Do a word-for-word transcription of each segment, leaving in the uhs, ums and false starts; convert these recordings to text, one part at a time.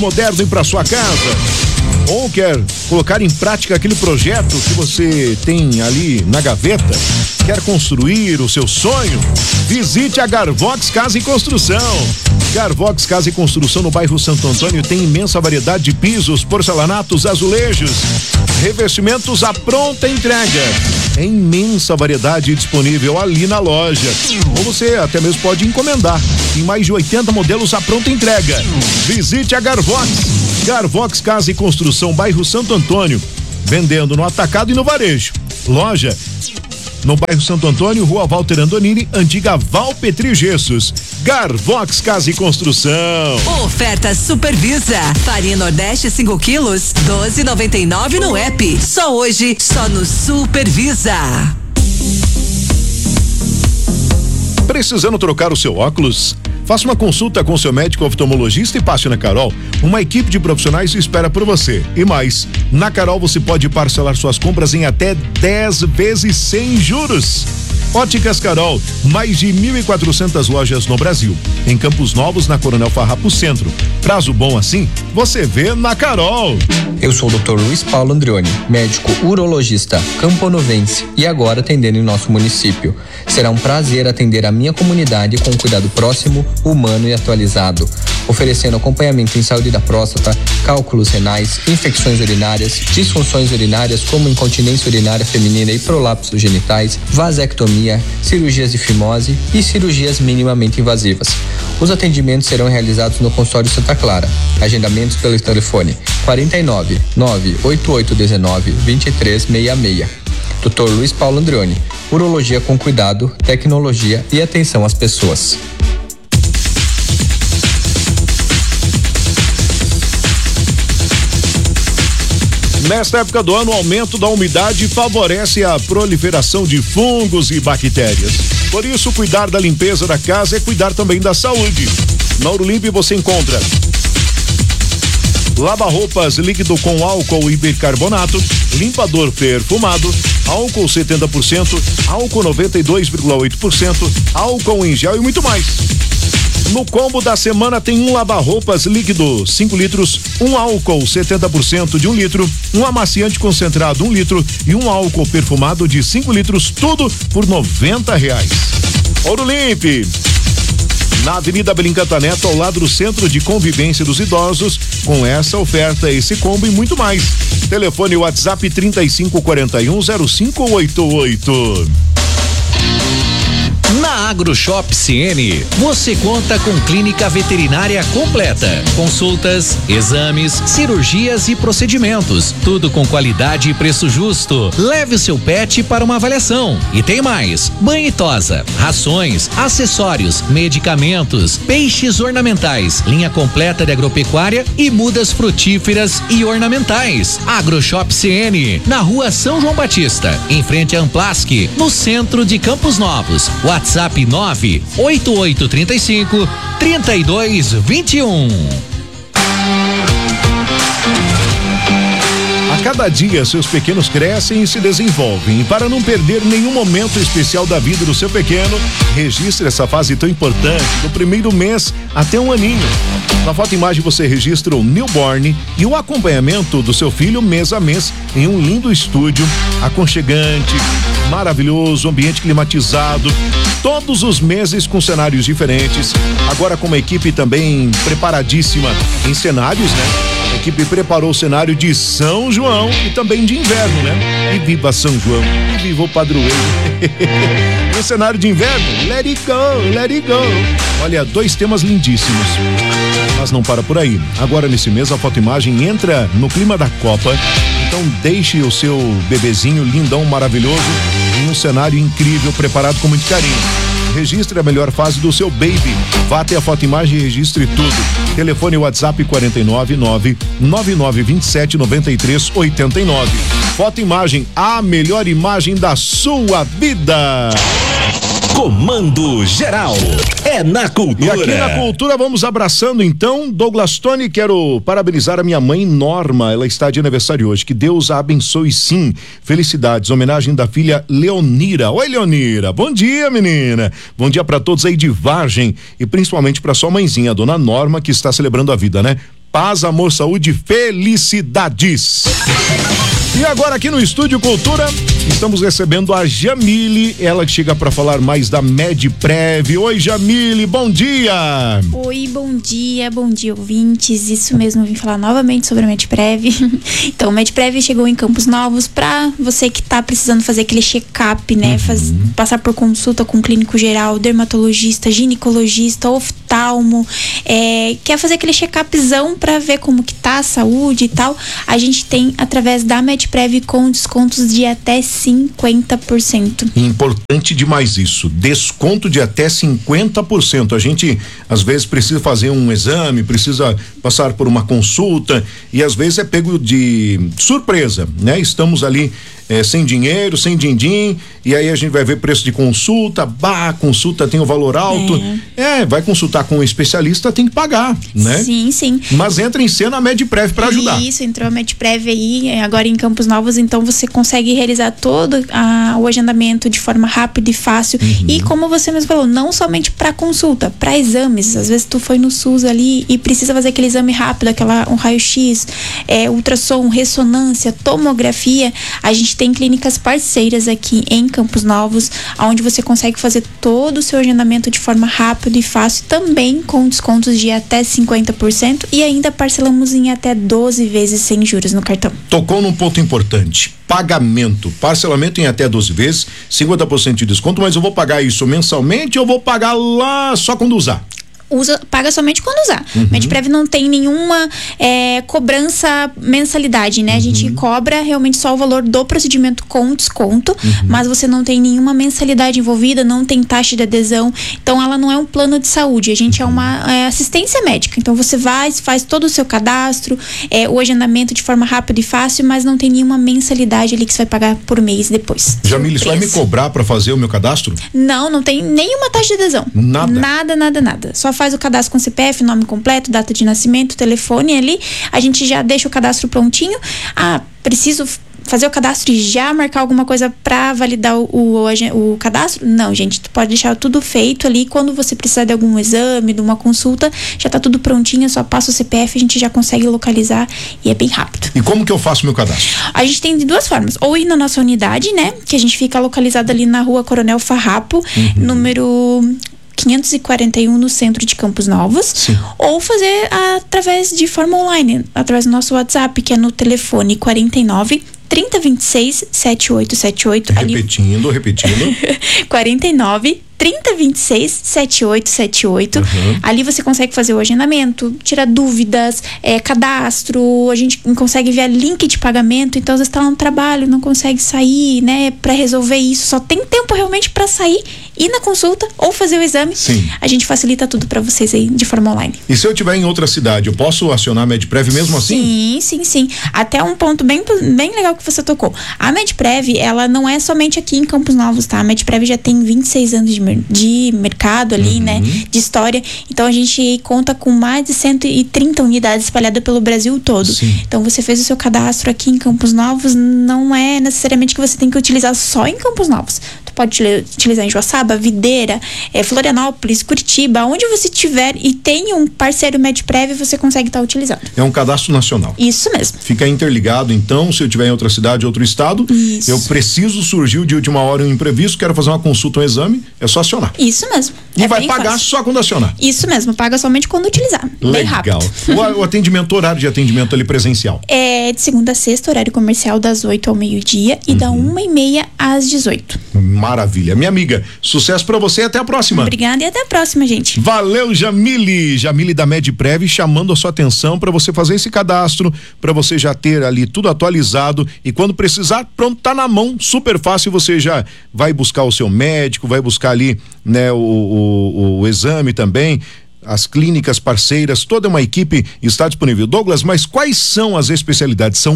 moderno para sua casa, ou quer colocar em prática aquele projeto que você tem ali na gaveta, quer construir o seu sonho, visite a Garvox Casa e Construção. Garvox Casa e Construção no bairro Santo Antônio tem imensa variedade de pisos, porcelanatos, azulejos, revestimentos à pronta entrega. É imensa variedade disponível ali na loja. Ou você até mesmo pode encomendar. Tem mais de oitenta modelos à pronta entrega. Visite a Garvox. Garvox Casa e Construção, bairro Santo Antônio. Vendendo no atacado e no varejo. Loja no bairro Santo Antônio, Rua Walter Andonini, antiga Valpetri Gessos. Garvox Casa e Construção. Oferta Supervisa. Farinha Nordeste cinco quilos, doze e noventa e nove no app. Só hoje, só no Supervisa. Precisando trocar o seu óculos? Faça uma consulta com seu médico oftalmologista e passe na Carol. Uma equipe de profissionais espera por você. E mais, na Carol você pode parcelar suas compras em até dez vezes sem juros. Óticas Carol, mais de mil e quatrocentas lojas no Brasil. Em Campos Novos, na Coronel Farrapo Centro. Prazo bom assim, você vê na Carol. Eu sou o doutor Luiz Paulo Andrioni, médico urologista camponovense e agora atendendo em nosso município. Será um prazer atender a minha comunidade com um cuidado próximo, humano e atualizado, oferecendo acompanhamento em saúde da próstata, cálculos renais, infecções urinárias, disfunções urinárias como incontinência urinária feminina e prolapsos genitais, vasectomia, cirurgias de fimose e cirurgias minimamente invasivas. Os atendimentos serão realizados no consultório Santa Clara. Agendamentos pelo telefone quarenta e nove, nove oito oito um nove, dois três seis seis. doutor Luiz Paulo Andrioni, urologia com cuidado, tecnologia e atenção às pessoas. Nesta época do ano, o aumento da umidade favorece a proliferação de fungos e bactérias. Por isso, cuidar da limpeza da casa é cuidar também da saúde. Na Aurolimp você encontra lava-roupas líquido com álcool e bicarbonato, limpador perfumado, álcool setenta por cento, álcool noventa e dois vírgula oito por cento, álcool em gel e muito mais. No combo da semana tem um lava-roupas líquido cinco litros, um álcool setenta por cento de um litro, um amaciante concentrado um litro e um álcool perfumado de cinco litros, tudo por noventa reais. Aurolimp, na Avenida Belincanta Neto, ao lado do Centro de Convivência dos Idosos, com essa oferta, esse combo e muito mais. Telefone WhatsApp trinta e cinco quarenta e um zero cinco oito oito. Na AgroShop C N, você conta com clínica veterinária completa, consultas, exames, cirurgias e procedimentos, tudo com qualidade e preço justo. Leve o seu pet para uma avaliação. E tem mais: banho e tosa, rações, acessórios, medicamentos, peixes ornamentais, linha completa de agropecuária e mudas frutíferas e ornamentais. AgroShop C N, na Rua São João Batista, em frente a Amplasc, no centro de Campos Novos. WhatsApp nove oito oito três cinco, três dois dois um. A cada dia, seus pequenos crescem e se desenvolvem. E para não perder nenhum momento especial da vida do seu pequeno, registre essa fase tão importante, do primeiro mês até um aninho. Na foto imagem você registra o newborn e o acompanhamento do seu filho mês a mês em um lindo estúdio, aconchegante, maravilhoso, ambiente climatizado, todos os meses com cenários diferentes, agora com uma equipe também preparadíssima em cenários, né? A equipe preparou o cenário de São João e também de inverno, né? E viva São João, e viva o padroeiro. No cenário de inverno, let it go, let it go. Olha, dois temas lindíssimos. Mas não para por aí. Agora nesse mês a fotoimagem entra no clima da Copa. Então deixe o seu bebezinho lindão, maravilhoso, em um cenário incrível, preparado com muito carinho. Registre a melhor fase do seu baby. Vá até a fotoimagem e registre tudo. Telefone WhatsApp quarenta e nove, nove nove nove vinte e sete, noventa e três oitenta e nove. Fotoimagem, a melhor imagem da sua vida. Comando Geral, é na Cultura. E aqui na Cultura vamos abraçando então Douglas Tony. Quero parabenizar a minha mãe Norma, ela está de aniversário hoje, que Deus a abençoe sim, felicidades, homenagem da filha Leonira. Oi Leonira, bom dia menina, bom dia para todos aí de Vargem e principalmente para sua mãezinha, a dona Norma, que está celebrando a vida, né? Paz, amor, saúde, felicidades. E agora aqui no Estúdio Cultura, estamos recebendo a Jamile, ela que chega para falar mais da MedPrev. Oi, Jamile, bom dia! Oi, bom dia, bom dia, ouvintes. Isso mesmo, vim falar novamente sobre a MedPrev. Então, a MedPrev chegou em Campos Novos para você que tá precisando fazer aquele check-up, né? Uhum. Faz, passar por consulta com clínico geral, dermatologista, ginecologista, oftalmo, é, quer fazer aquele check-upzão para ver como que tá a saúde e tal. A gente tem através da MedPrev com descontos de até cinquenta por cento. Importante demais isso, desconto de até cinquenta por cento. A gente às vezes precisa fazer um exame, precisa passar por uma consulta e às vezes é pego de surpresa, né? Estamos ali é, sem dinheiro, sem din-din, e aí a gente vai ver preço de consulta, bah, consulta tem o um valor alto, é. é, vai consultar com um especialista, tem que pagar, né? Sim, sim. Mas entra em cena a MedPrev para ajudar. Isso, entrou a MedPrev aí, agora em Campos Novos, então você consegue realizar todo a, o agendamento de forma rápida e fácil, uhum. E como você mesmo falou, não somente para consulta, para exames, às vezes tu foi no SUS ali e precisa fazer aquele exame rápido, aquela, um raio-x, é, ultrassom, ressonância, tomografia, a gente tem clínicas parceiras aqui em Campos Novos, onde você consegue fazer todo o seu agendamento de forma rápida e fácil, também com descontos de até cinquenta por cento e ainda parcelamos em até doze vezes sem juros no cartão. Tocou num ponto importante, pagamento, parcelamento em até doze vezes, cinquenta por cento de desconto, mas eu vou pagar isso mensalmente ou eu vou pagar lá só quando usar? Usa, paga somente quando usar. Uhum. MedPrev não tem nenhuma é, cobrança mensalidade, né? Uhum. A gente cobra realmente só o valor do procedimento com desconto, uhum. Mas você não tem nenhuma mensalidade envolvida, não tem taxa de adesão, então ela não é um plano de saúde, a gente é uma é, assistência médica, então você vai, faz todo o seu cadastro, é, o agendamento de forma rápida e fácil, mas não tem nenhuma mensalidade ali que você vai pagar por mês depois. Jamile, você vai me cobrar para fazer o meu cadastro? Não, não tem nenhuma taxa de adesão. Nada? Nada, nada, nada. Só faz o cadastro com C P F, nome completo, data de nascimento, telefone ali, a gente já deixa o cadastro prontinho. Ah, preciso fazer o cadastro e já marcar alguma coisa para validar o, o, o cadastro? Não, gente, tu pode deixar tudo feito ali, quando você precisar de algum exame, de uma consulta, já tá tudo prontinho, só passa o C P F, a gente já consegue localizar e é bem rápido. E como que eu faço meu cadastro? A gente tem de duas formas, ou ir na nossa unidade, né, que a gente fica localizado ali na rua Coronel Farrapo, uhum. número quinhentos e quarenta e um no centro de Campos Novos. Sim. Ou fazer através de forma online, através do nosso WhatsApp, que é no telefone quarenta e nove, trinta, vinte e seis, setenta e oito setenta e oito. Repetindo, ali... repetindo. quarenta e nove, trinta, vinte e seis, setenta e oito setenta e oito. Uhum. Ali você consegue fazer o agendamento, tirar dúvidas, é, cadastro, a gente consegue enviar link de pagamento, então às vezes tá lá no trabalho, não consegue sair, né, pra resolver isso, só tem tempo realmente pra sair, ir na consulta ou fazer o exame. Sim. A gente facilita tudo pra vocês aí de forma online. E se eu tiver em outra cidade, eu posso acionar a MedPrev mesmo assim? Sim, sim, sim. Até um ponto bem, bem legal que você tocou. A MedPrev, ela não é somente aqui em Campos Novos, tá? A MedPrev já tem vinte e seis anos de de mercado ali, uhum. né, de história, então a gente conta com mais de cento e trinta unidades espalhadas pelo Brasil todo. Sim. Então você fez o seu cadastro aqui em Campos Novos, não é necessariamente que você tem que utilizar só em Campos Novos, tu pode utilizar em Joaçaba, Videira, é, Florianópolis, Curitiba, onde você tiver e tem um parceiro MedPrev, você consegue estar tá utilizando. É um cadastro nacional. Isso mesmo. Fica interligado, então, se eu tiver em outra cidade, outro estado, isso. Eu preciso, surgiu de última hora um imprevisto, quero fazer uma consulta, um exame, é só acionar. Isso mesmo. E é vai pagar fácil. Só quando acionar. Isso mesmo, paga somente quando utilizar. Legal. Bem rápido. O, o atendimento, horário de atendimento ali presencial? É de segunda a sexta, horário comercial das oito ao meio-dia e uhum. da uma e meia às dezoito. Maravilha. Minha amiga, sucesso pra você e até a próxima. Obrigada e até a próxima, gente. Valeu, Jamile. Jamile da MedPrev chamando a sua atenção para você fazer esse cadastro, para você já ter ali tudo atualizado e quando precisar, pronto, tá na mão, super fácil, você já vai buscar o seu médico, vai buscar ali, né, o, o, o exame também, as clínicas parceiras, toda uma equipe está disponível. Douglas, mas quais são as especialidades? São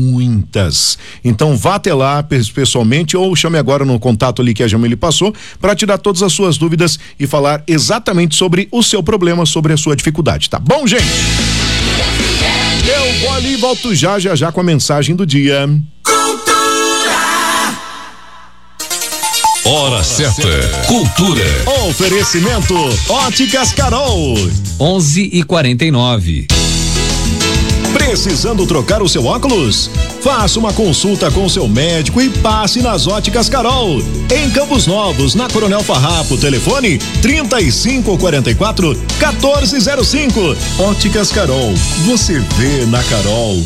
muitas. Então vá até lá pessoalmente ou chame agora no contato ali que a Jamile passou para tirar todas as suas dúvidas e falar exatamente sobre o seu problema, sobre a sua dificuldade, tá bom, gente? Eu vou ali e volto já, já, já com a mensagem do dia. Hora certa. Cultura. Oferecimento Óticas Carol. onze e quarenta e nove. Precisando trocar o seu óculos? Faça uma consulta com seu médico e passe nas Óticas Carol. Em Campos Novos, na Coronel Farrapo, telefone trinta e cinco quarenta e quatro, quatorze zero cinco. Óticas Carol, você vê na Carol.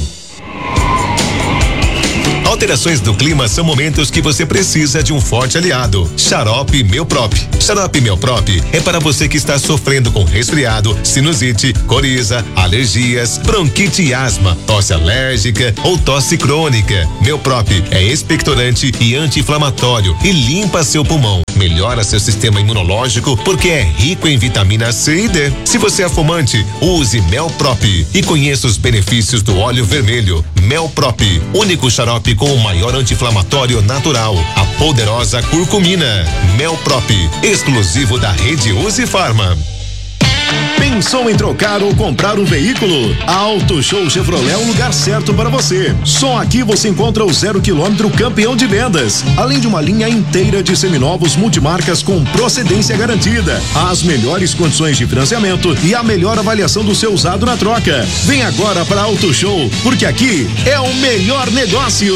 Alterações do clima são momentos que você precisa de um forte aliado. Xarope Melprop. Xarope Melprop é para você que está sofrendo com resfriado, sinusite, coriza, alergias, bronquite e asma, tosse alérgica ou tosse crônica. Melprop é expectorante e anti-inflamatório e limpa seu pulmão. Melhora seu sistema imunológico porque é rico em vitamina C e D. Se você é fumante, use Melprop e conheça os benefícios do óleo vermelho. Melprop, único xarope com o maior anti-inflamatório natural, a poderosa curcumina. Melprop, exclusivo da rede Uzi Farma. Pensou em trocar ou comprar um veículo? A Auto Show Chevrolet é o lugar certo para você. Só aqui você encontra o zero quilômetro campeão de vendas, além de uma linha inteira de seminovos multimarcas com procedência garantida, as melhores condições de financiamento e a melhor avaliação do seu usado na troca. Vem agora para a Auto Show, porque aqui é o melhor negócio.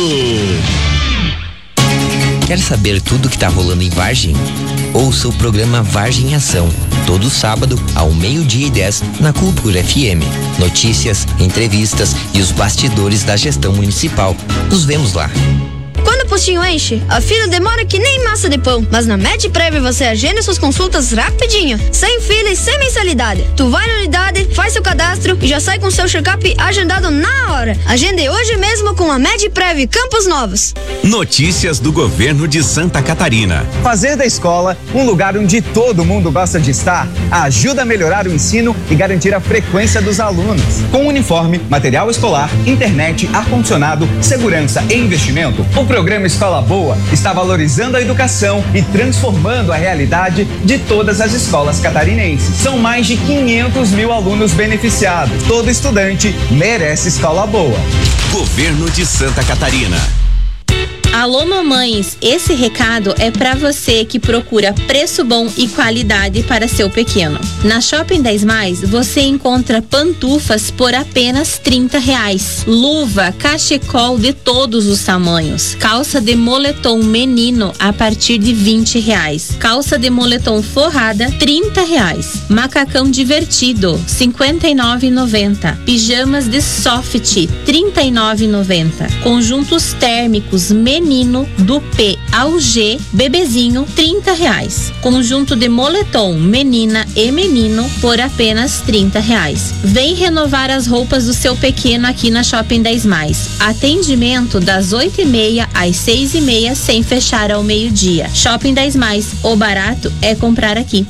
Quer saber tudo que tá rolando em Vargem? Ouça o programa Vargem em Ação, todo sábado ao meio-dia e dez na Cultura F M. Notícias, entrevistas e os bastidores da gestão municipal. Nos vemos lá. Quando o postinho enche, a fila demora que nem massa de pão. Mas na MedPrev você agenda suas consultas rapidinho, sem fila e sem mensalidade. Tu vai na unidade, faz seu cadastro e já sai com seu check-up agendado na hora. Agende hoje mesmo com a MedPrev Campos Novos. Notícias do governo de Santa Catarina. Fazer da escola um lugar onde todo mundo gosta de estar ajuda a melhorar o ensino e garantir a frequência dos alunos. Com uniforme, material escolar, internet, ar-condicionado, segurança e investimento, o programa Escola Boa está valorizando a educação e transformando a realidade de todas as escolas catarinenses. São mais de quinhentos mil alunos beneficiados. Todo estudante merece escola boa. Governo de Santa Catarina. Alô mamães, esse recado é para você que procura preço bom e qualidade para seu pequeno. Na Shopping dez Mais, você encontra pantufas por apenas trinta reais. Luva, cachecol de todos os tamanhos. Calça de moletom menino a partir de vinte reais. Calça de moletom forrada, trinta reais. Macacão divertido, cinquenta e nove reais e noventa centavos. Pijamas de soft, trinta e nove reais e noventa centavos. Conjuntos térmicos menino do P ao G, bebezinho, trinta reais. Conjunto de moletom menina e menino por apenas trinta reais. Vem renovar as roupas do seu pequeno aqui na Shopping dez Mais. Atendimento das oito e meia às seis e meia sem fechar ao meio-dia. Shopping dez Mais, o barato é comprar aqui.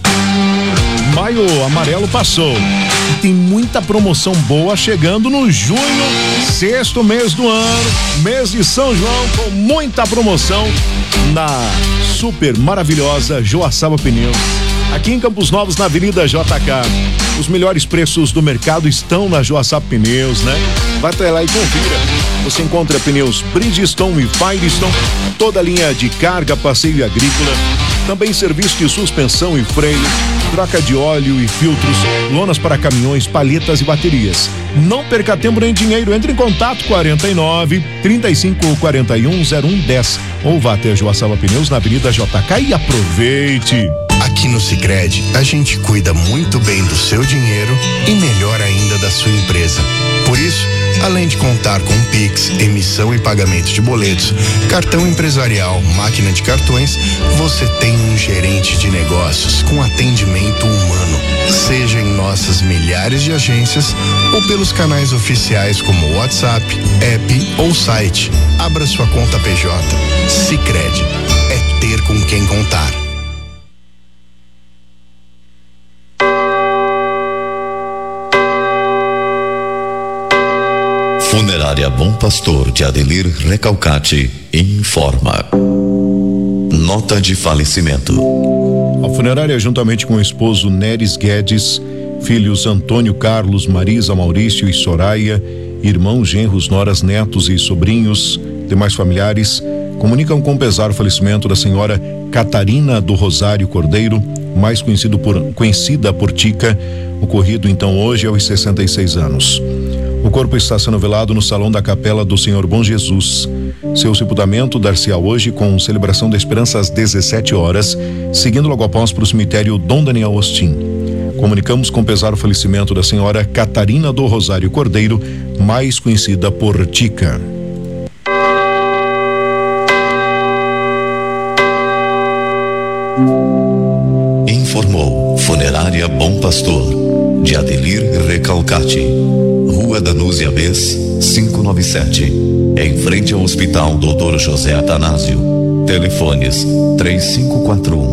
Maio amarelo passou e tem muita promoção boa chegando no junho, sexto mês do ano, mês de São João, com muita promoção na super maravilhosa Joaçaba Pneus. Aqui em Campos Novos, na Avenida J K. Os melhores preços do mercado estão na Joaçaba Pneus, né? Vai até lá e confira. Você encontra pneus Bridgestone e Firestone, toda a linha de carga, passeio e agrícola. Também serviço de suspensão e freio, troca de óleo e filtros, lonas para caminhões, palhetas e baterias. Não perca tempo nem dinheiro. Entre em contato quarenta e nove, trinta e cinco, quarenta e um, zero um, dez ou vá até a Joaçaba Pneus na Avenida J K e aproveite. Aqui no Sicredi, a gente cuida muito bem do seu dinheiro e melhor ainda da sua empresa. Por isso, além de contar com Pix, emissão e pagamento de boletos, cartão empresarial, máquina de cartões, você tem um gerente de negócios com atendimento humano. Seja em nossas milhares de agências ou pelos canais oficiais como WhatsApp, app ou site. Abra sua conta P J. Sicredi é ter com quem contar. Funerária Bom Pastor de Adelir Recalcati informa. Nota de falecimento. A funerária, juntamente com o esposo Neres Guedes, filhos Antônio Carlos, Marisa, Maurício e Soraya, irmãos, genros, noras, netos e sobrinhos, demais familiares, comunicam com pesar o falecimento da senhora Catarina do Rosário Cordeiro, mais conhecido por, conhecida por Tica, ocorrido então hoje aos sessenta e seis anos. O corpo está sendo velado no salão da Capela do Senhor Bom Jesus. Seu sepultamento dar-se-á hoje com celebração da esperança às dezessete horas, seguindo logo após para o cemitério Dom Daniel Ostin. Comunicamos com pesar o falecimento da senhora Catarina do Rosário Cordeiro, mais conhecida por Tica. Informou Funerária Bom Pastor, de Adelir Recalcati, Rua Danúzia Bess, quinhentos e noventa e sete, em frente ao Hospital doutor José Atanásio. Telefones três cinco quatro um